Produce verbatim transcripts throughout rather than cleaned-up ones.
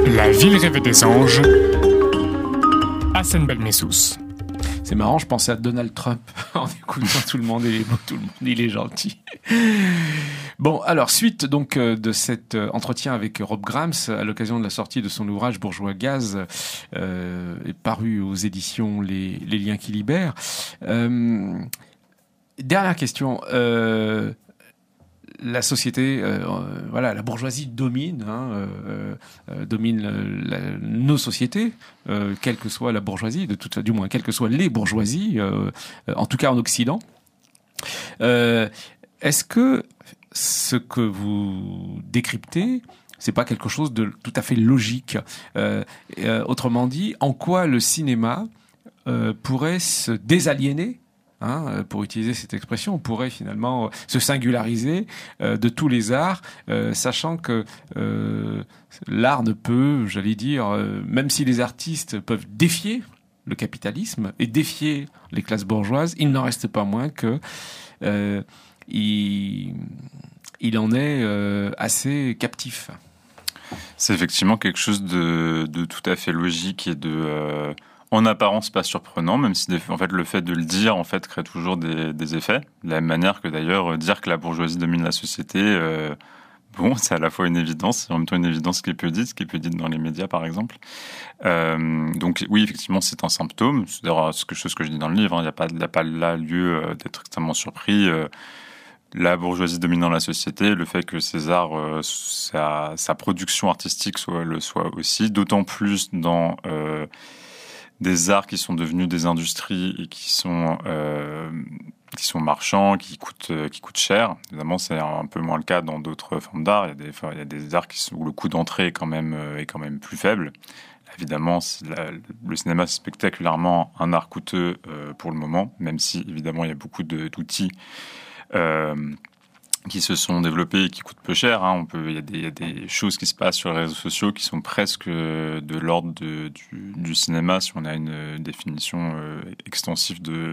La ville rêvée des anges, Hassan Belmessous. C'est marrant, je pensais à Donald Trump en écoutant tout le monde, il est beau, tout le monde, il est gentil. Bon, alors, suite donc euh, de cet euh, entretien avec Rob Grams, à l'occasion de la sortie de son ouvrage Bourgeois Gaz, euh, paru aux éditions Les, Les Liens qui libèrent. Euh, dernière question. Euh, La société, euh, voilà, la bourgeoisie domine, hein, euh, euh, domine la, nos sociétés, euh, quelle que soit la bourgeoisie, de toute, du moins, quelles que soient les bourgeoisies, euh, en tout cas en Occident. Euh, est-ce que ce que vous décryptez, c'est pas quelque chose de tout à fait logique? euh, euh, Autrement dit, en quoi le cinéma euh, pourrait se désaliéner? Hein, pour utiliser cette expression, on pourrait finalement se singulariser euh, de tous les arts, euh, sachant que euh, l'art ne peut, j'allais dire, euh, même si les artistes peuvent défier le capitalisme et défier les classes bourgeoises, il n'en reste pas moins que euh, il, il en est euh, assez captif. C'est effectivement quelque chose de, de tout à fait logique et de... Euh... en apparence pas surprenant, même si en fait le fait de le dire en fait crée toujours des, des effets. De la même manière que d'ailleurs dire que la bourgeoisie domine la société, euh, bon, c'est à la fois une évidence, et en même temps une évidence qui est peu dite, qui est peu dite dans les médias par exemple. Euh, donc oui, effectivement, c'est un symptôme. C'est d'ailleurs quelque chose que je dis dans le livre. Il hein, n'y a pas, il y a pas là lieu d'être extrêmement surpris. Euh, La bourgeoisie dominant la société, le fait que César, euh, sa, sa production artistique soit le soit aussi, d'autant plus dans euh, des arts qui sont devenus des industries et qui sont euh, qui sont marchands, qui coûtent qui coûtent cher. Évidemment, c'est un peu moins le cas dans d'autres formes d'art. Il y a des il y a des arts qui sont, où le coût d'entrée est quand même est quand même plus faible. Évidemment, la, le cinéma c'est spectaculairement un art coûteux euh, pour le moment, même si évidemment il y a beaucoup de, d'outils euh, qui se sont développés et qui coûtent peu cher. Hein. On peut, il y a des, il y a des choses qui se passent sur les réseaux sociaux qui sont presque de l'ordre de, du, du cinéma, si on a une définition euh, extensive de,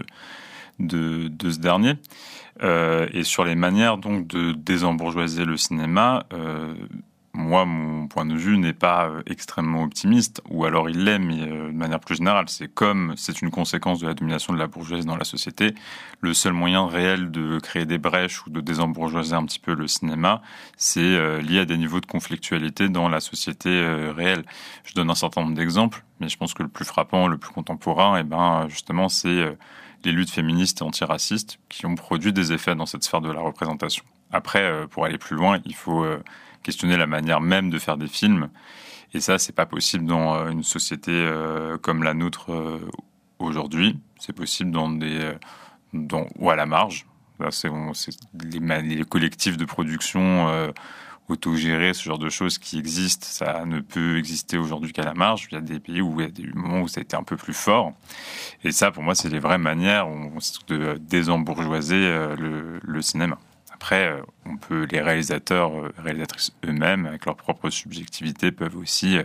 de, de ce dernier. Euh, et sur les manières donc de désembourgeoiser le cinéma, euh, moi, mon point de vue n'est pas euh, extrêmement optimiste, ou alors il l'est, mais euh, de manière plus générale, c'est comme c'est une conséquence de la domination de la bourgeoisie dans la société, le seul moyen réel de créer des brèches ou de désembourgeoiser un petit peu le cinéma, c'est euh, lié à des niveaux de conflictualité dans la société euh, réelle. Je donne un certain nombre d'exemples, mais je pense que le plus frappant, le plus contemporain, eh ben, justement, c'est euh, les luttes féministes et antiracistes qui ont produit des effets dans cette sphère de la représentation. Après, euh, pour aller plus loin, il faut... Euh, questionner la manière même de faire des films. Et ça, c'est pas possible dans une société euh, comme la nôtre euh, aujourd'hui. C'est possible dans des... Euh, dans, ou à la marge. Là, c'est, on, c'est les, les collectifs de production euh, autogérés, ce genre de choses qui existent, ça ne peut exister aujourd'hui qu'à la marge. Il y a des pays où il y a des moments où ça a été un peu plus fort. Et ça, pour moi, c'est les vraies manières de désembourgeoiser euh, le, le cinéma. Après, on peut, les réalisateurs, réalisatrices eux-mêmes, avec leur propre subjectivité, peuvent aussi euh,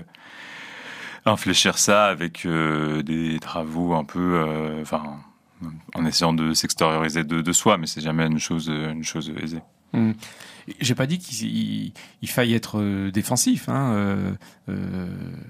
infléchir ça avec euh, des travaux un peu, euh, enfin, en essayant de s'extérioriser de, de soi, mais c'est jamais une chose, une chose aisée. Mmh. J'ai pas dit qu'il il, il faille être défensif, hein. Euh, euh,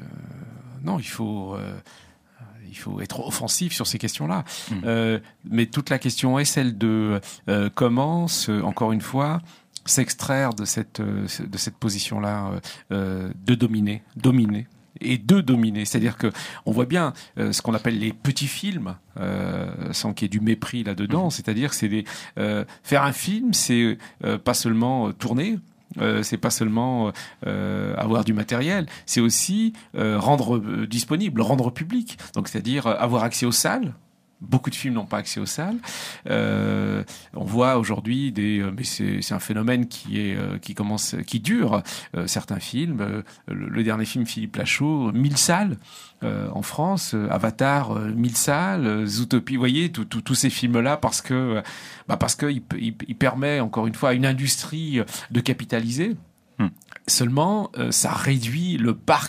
non, il faut. Euh, Il faut être offensif sur ces questions-là. Mmh. Euh, mais toute la question est celle de euh, comment, se, encore une fois, s'extraire de cette, euh, de cette position-là, euh, de dominer, dominer et de dominer. C'est-à-dire que on voit bien euh, ce qu'on appelle les petits films, euh, sans qu'il y ait du mépris là-dedans. Mmh. C'est-à-dire, c'est des, euh, faire un film, c'est euh, pas seulement euh, tourner. Euh, c'est pas seulement euh, avoir du matériel, c'est aussi euh, rendre euh, disponible, rendre public. Donc, c'est-à-dire avoir accès aux salles. Beaucoup de films n'ont pas accès aux salles. Euh, on voit aujourd'hui des, euh, mais c'est, c'est un phénomène qui est, euh, qui commence, qui dure. Euh, certains films, euh, le, le dernier film Philippe Lachaud, mille salles euh, en France, euh, Avatar, euh, mille salles, euh, Zootopie. Vous voyez, tous ces films-là, parce que, bah parce que il, il, il permet encore une fois à une industrie de capitaliser. Hum. Seulement, euh, ça réduit le parc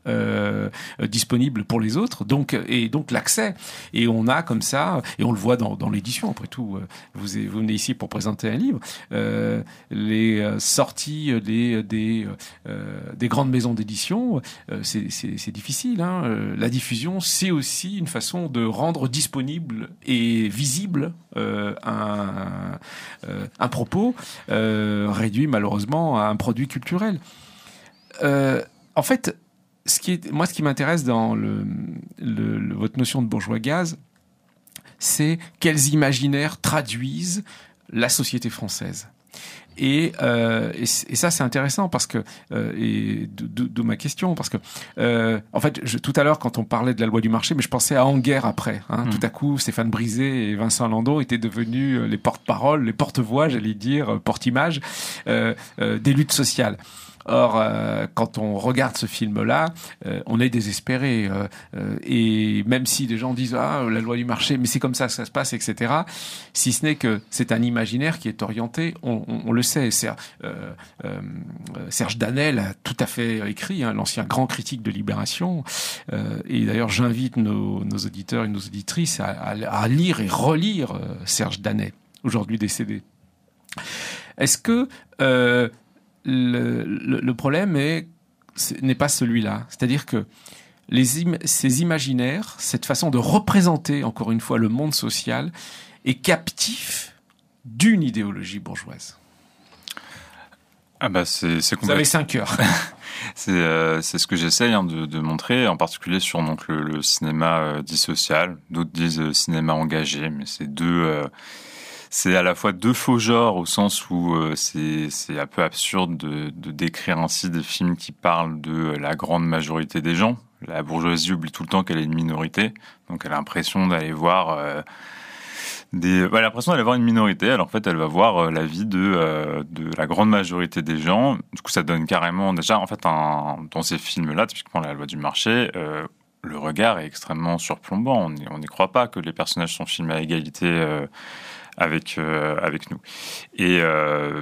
euh, disponible pour les autres, donc et donc l'accès. Et on a comme ça, et on le voit dans, dans l'édition. Après tout, vous, vous venez ici pour présenter un livre. Euh, les sorties des des, euh, des grandes maisons d'édition, euh, c'est, c'est, c'est difficile. Hein. La diffusion, c'est aussi une façon de rendre disponible et visible euh, un, euh, un propos euh, réduit malheureusement à un produit culturel. Euh, en fait, ce qui est, moi, ce qui m'intéresse dans le, le, le, votre notion de bourgeois gaz, c'est quels imaginaires traduisent la société française. Et, euh, et, et ça, c'est intéressant parce que, euh, et d'où ma question, parce que, euh, en fait, je, tout à l'heure, quand on parlait de la loi du marché, mais je pensais à Enguerrand après. Hein, mmh. Tout à coup, Stéphane Brisé et Vincent Landon étaient devenus les porte-parole, les porte-voix, j'allais dire, porte-image euh, euh, des luttes sociales. Or, euh, quand on regarde ce film-là, euh, on est désespéré. Euh, euh, et même si les gens disent « Ah, la loi du marché, mais c'est comme ça que ça se passe, et cetera » Si ce n'est que c'est un imaginaire qui est orienté, on, on, on le sait. Serge, euh, euh, Serge Danel a tout à fait écrit, hein, l'ancien grand critique de Libération. Euh, et d'ailleurs, j'invite nos, nos auditeurs et nos auditrices à, à, à lire et relire euh, Serge Danel, aujourd'hui décédé. Est-ce que... Euh, Le, le, le problème est, n'est pas celui-là. C'est-à-dire que les im- ces imaginaires, cette façon de représenter, encore une fois, le monde social, est captif d'une idéologie bourgeoise. Ah bah c'est, c'est Vous avez cinq heures. c'est, euh, c'est ce que j'essaye hein, de, de montrer, en particulier sur donc, le, le cinéma euh, dit social. D'autres disent euh, cinéma engagé, mais c'est deux... Euh, C'est à la fois deux faux genres au sens où euh, c'est, c'est un peu absurde de, de décrire ainsi des films qui parlent de la grande majorité des gens. La bourgeoisie oublie tout le temps qu'elle est une minorité, donc elle a l'impression d'aller voir euh, des, elle a l'impression d'aller voir une minorité. Alors en fait, elle va voir euh, la vie de euh, de la grande majorité des gens. Du coup, ça donne carrément déjà en fait un, dans ces films-là, typiquement La loi du marché. Euh, le regard est extrêmement surplombant. On n'y croit pas que les personnages sont filmés à égalité. Euh, avec euh, avec nous et euh,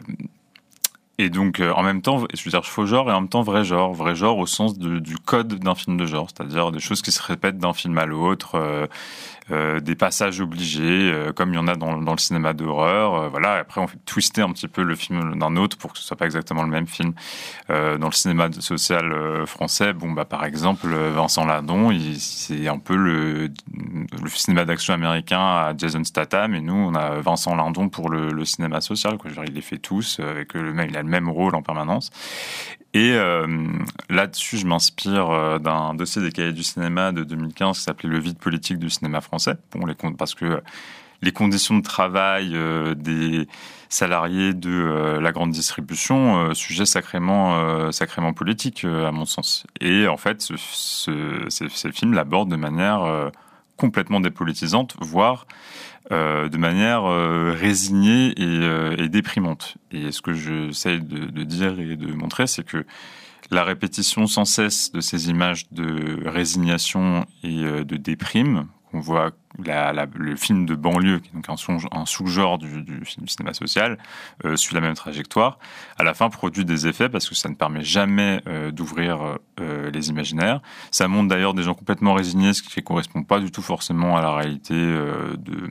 et donc euh, en même temps je veux dire faux genre et en même temps vrai genre vrai genre au sens de, du code d'un film de genre, c'est-à-dire des choses qui se répètent d'un film à l'autre, euh, euh, des passages obligés euh, comme il y en a dans, dans le cinéma d'horreur, euh, voilà. Après on fait twister un petit peu le film d'un autre pour que ce soit pas exactement le même film. Euh, dans le cinéma social euh, français, bon bah par exemple Vincent Landon, il, c'est un peu le, le cinéma d'action américain à Jason Statham, et nous on a Vincent Landon pour le, le cinéma social, quoi. Genre, il les fait tous avec le même, il a le même rôle en permanence. Et euh, là-dessus, je m'inspire euh, d'un dossier des Cahiers du cinéma de deux mille quinze qui s'appelait Le vide politique du cinéma français. Bon, les parce que les conditions de travail euh, des salariés de euh, la grande distribution, euh, sujet sacrément, euh, sacrément politique euh, à mon sens. Et en fait, ce, ce, ces, ces films l'abordent de manière euh, complètement dépolitisante, voire Euh, de manière euh, résignée et, euh, et déprimante. Et ce que j'essaie de, de dire et de montrer, c'est que la répétition sans cesse de ces images de résignation et euh, de déprime, qu'on voit la, la, le film de banlieue, qui est donc un, son, un sous-genre du, du film cinéma social, euh, suit la même trajectoire, à la fin produit des effets parce que ça ne permet jamais euh, d'ouvrir euh, les imaginaires. Ça montre d'ailleurs des gens complètement résignés, ce qui ne correspond pas du tout forcément à la réalité euh, de...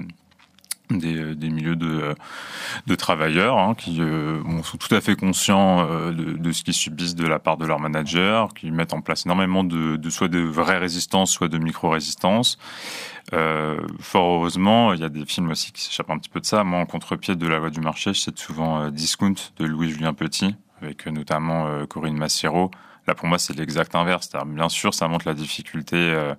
Des, des milieux de, de travailleurs hein, qui euh, bon, sont tout à fait conscients euh, de, de ce qu'ils subissent de la part de leurs managers, qui mettent en place énormément de, de soit de vraies résistances, soit de micro-résistances. Euh, fort heureusement, il y a des films aussi qui s'échappent un petit peu de ça. Moi, en contre-pied de La loi du marché, je cite souvent euh, Discount de Louis-Julien Petit, avec euh, notamment euh, Corinne Massiero. Là, pour moi, c'est l'exact inverse. C'est-à-dire, bien sûr, ça montre la difficulté euh,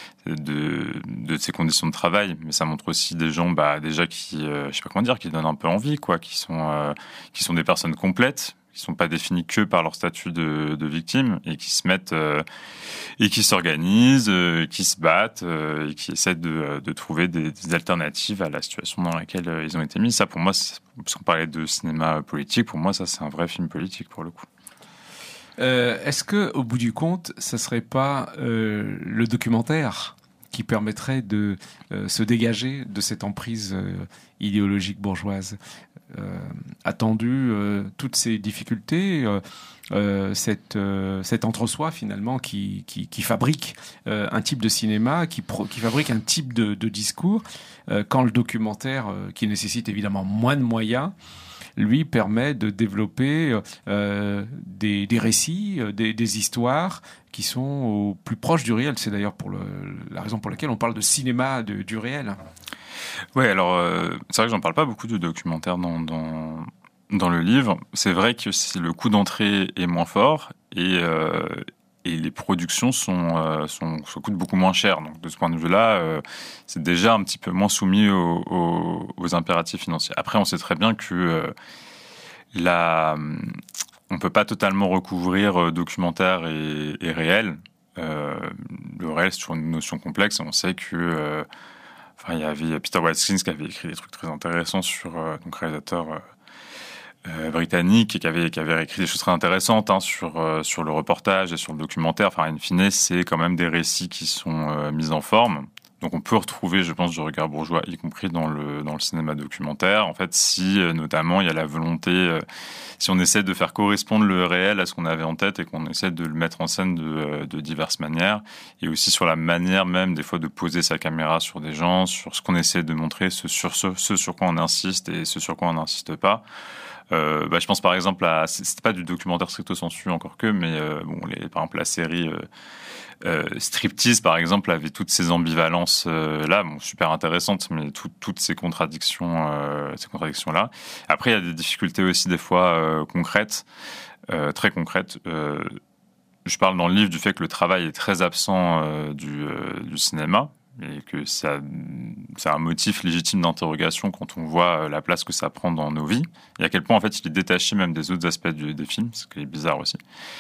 de, de ces conditions de travail, mais ça montre aussi des gens, bah, déjà qui, euh, je sais pas comment dire, qui donnent un peu envie, quoi, qui sont, euh, qui sont des personnes complètes, qui sont pas définies que par leur statut de, de victime et qui se mettent euh, et qui s'organisent, euh, qui se battent euh, et qui essaient de, de trouver des, des alternatives à la situation dans laquelle euh, ils ont été mis. Ça, pour moi, parce qu'on parlait de cinéma politique, pour moi, ça, c'est un vrai film politique pour le coup. Euh, est-ce que, au bout du compte, ça serait pas euh, le documentaire qui permettrait de euh, se dégager de cette emprise euh, idéologique bourgeoise. Euh, attendu euh, toutes ces difficultés, euh, euh, cette, euh, cet entre-soi finalement qui, qui, qui fabrique euh, un type de cinéma, qui, pro, qui fabrique un type de, de discours, euh, quand le documentaire, euh, qui nécessite évidemment moins de moyens, lui permet de développer euh, des, des récits, des, des histoires qui sont au plus proche du réel. C'est d'ailleurs pour le, la raison pour laquelle on parle de cinéma de, du réel. Ouais, alors euh, c'est vrai que j'en parle pas beaucoup du documentaire dans, dans, dans le livre. C'est vrai que le coût d'entrée est moins fort et, euh, et les productions sont, euh, sont, sont coûtent beaucoup moins cher. Donc de ce point de vue-là, euh, c'est déjà un petit peu moins soumis aux, aux, aux impératifs financiers. Après, on sait très bien que euh, la, on peut pas totalement recouvrir documentaire et, et réel. Euh, le réel, c'est toujours une notion complexe. Et on sait que euh, Enfin, il y avait Peter Watkins qui avait écrit des trucs très intéressants sur euh, donc réalisateur euh, euh, britannique et qui avait qui avait écrit des choses très intéressantes hein, sur euh, sur le reportage et sur le documentaire. Enfin, in fine, c'est quand même des récits qui sont euh, mis en forme. Donc, on peut retrouver, je pense, du regard bourgeois, y compris dans le dans le cinéma documentaire. En fait, si euh, notamment il y a la volonté, euh, si on essaie de faire correspondre le réel à ce qu'on avait en tête et qu'on essaie de le mettre en scène de, de diverses manières, et aussi sur la manière même des fois de poser sa caméra sur des gens, sur ce qu'on essaie de montrer, ce sur ce, ce sur quoi on insiste et ce sur quoi on n'insiste pas. Euh, bah, je pense par exemple à, c'était pas du documentaire stricto sensu encore que, mais euh, bon, les, par exemple la série. Euh, Euh, Striptease, par exemple, avait toutes ces ambivalences euh, là, bon, super intéressantes, mais tout, toutes ces contradictions, euh, ces contradictions là. Après, il y a des difficultés aussi des fois euh, concrètes, euh, très concrètes. Euh, je parle dans le livre du fait que le travail est très absent euh, du, euh, du cinéma et que ça, c'est un motif légitime d'interrogation quand on voit la place que ça prend dans nos vies et à quel point en fait il est détaché même des autres aspects du, des films, ce qui est bizarre aussi.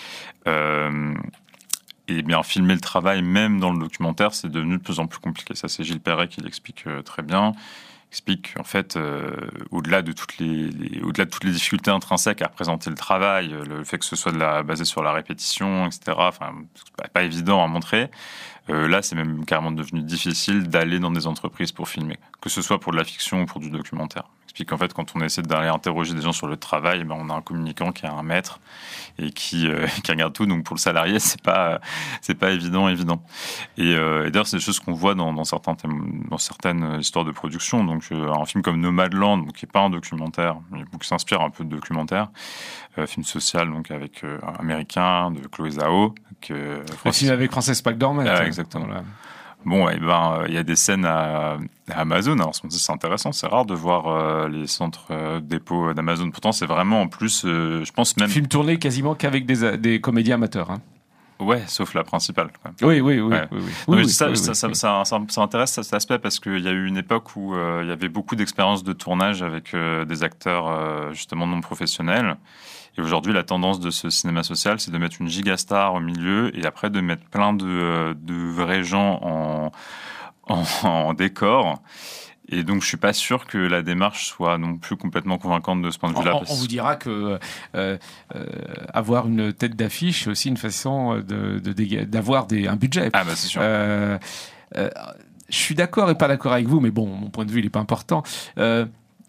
Euh, Et bien, filmer le travail, même dans le documentaire, c'est devenu de plus en plus compliqué. Ça, c'est Gilles Perret qui l'explique euh, très bien. Il explique qu'en fait, euh, au-delà de toutes les, les, au-delà de toutes les difficultés intrinsèques à représenter le travail, le fait que ce soit de la, basé sur la répétition, et cetera, enfin, c'est pas, pas évident à montrer. Euh, là, c'est même carrément devenu difficile d'aller dans des entreprises pour filmer, que ce soit pour de la fiction ou pour du documentaire. Il explique qu'en fait, quand on essaie d'aller interroger des gens sur le travail, ben, on a un communicant qui a un maître et qui, euh, qui regarde tout. Donc pour le salarié, c'est pas c'est pas évident évident. Et, euh, et d'ailleurs, c'est des choses qu'on voit dans, dans certains thèmes, dans certaines histoires de production. Donc euh, un film comme Nomadland, donc, qui est pas un documentaire, mais qui s'inspire un peu de documentaire, euh, film social donc avec euh, un américain de Chloé Zhao. Que, Le film avec Frances McDormand. Ah, exactement. Voilà. Bon, et eh ben, il y a des scènes à, à Amazon. Alors, c'est intéressant. C'est rare de voir euh, les centres euh, dépôts d'Amazon. Pourtant, c'est vraiment en plus, euh, je pense même. Film tourné quasiment qu'avec des, des comédiens amateurs. Hein. Ouais, sauf la principale. Quand même. Oui, oui, oui. Ouais. oui, oui. Non, oui, ça, oui, ça, oui, ça, oui. Ça, ça, ça intéresse cet aspect parce qu'il y a eu une époque où euh, il y avait beaucoup d'expériences de tournage avec euh, des acteurs euh, justement non professionnels. Et aujourd'hui, la tendance de ce cinéma social, c'est de mettre une gigastar au milieu et après de mettre plein de, de vrais gens en, en, en décor. Et donc, je suis pas sûr que la démarche soit non plus complètement convaincante de ce point de vue-là. On, on vous dira que euh, euh, avoir une tête d'affiche, c'est aussi une façon de, de, de, d'avoir des, un budget. Ah bah c'est sûr. Euh, euh, je suis d'accord et pas d'accord avec vous, mais bon, mon point de vue, il est pas important. Euh,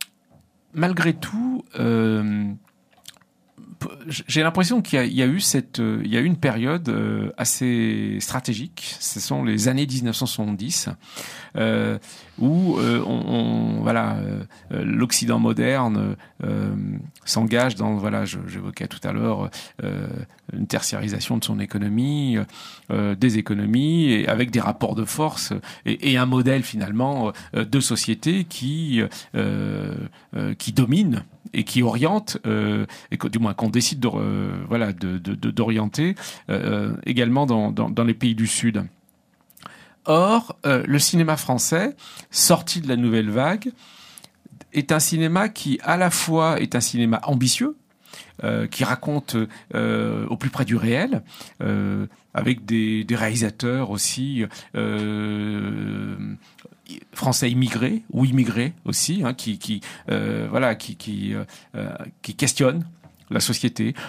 malgré tout. Euh, J'ai l'impression qu'il y a, il y a eu cette, il y a eu une période assez stratégique. Ce sont les années dix-neuf cent soixante-dix euh, où euh, on, on, voilà, euh, l'Occident moderne euh, s'engage dans, voilà, je, j'évoquais tout à l'heure euh, une tertiarisation de son économie, euh, des économies, et avec des rapports de force et, et un modèle finalement de société qui euh, euh, qui domine et qui oriente, euh, et que, du moins qu'on décide de, euh, voilà, de, de, de, d'orienter euh, également dans, dans, dans les pays du Sud. Or, euh, le cinéma français, sorti de la nouvelle vague, est un cinéma qui, à la fois, est un cinéma ambitieux, euh, qui raconte euh, au plus près du réel, euh, avec des, des réalisateurs aussi euh, français immigrés ou immigrés aussi, hein, qui, qui euh, voilà, qui, qui, euh, qui questionnent la société.